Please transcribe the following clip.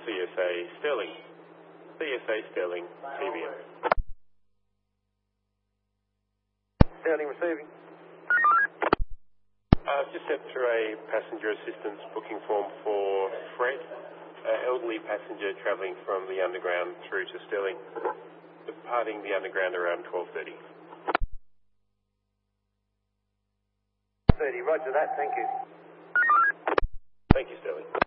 CSA Sterling. CSA Sterling, TVM. Sterling receiving. I've just sent through a passenger assistance booking form for Fred, elderly passenger travelling from the underground through to Sterling, departing the underground around 12:30. 30, roger that, thank you. Thank you, Sterling.